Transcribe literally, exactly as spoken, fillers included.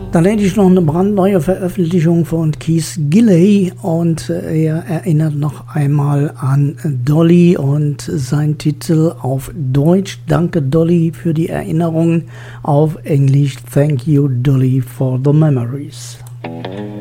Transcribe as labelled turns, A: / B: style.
A: Dann hätte ich noch eine brandneue Veröffentlichung von Keith Gilley und er erinnert noch einmal an Dolly und sein Titel auf Deutsch: Danke Dolly für die Erinnerungen, auf Englisch: Thank you Dolly for the memories.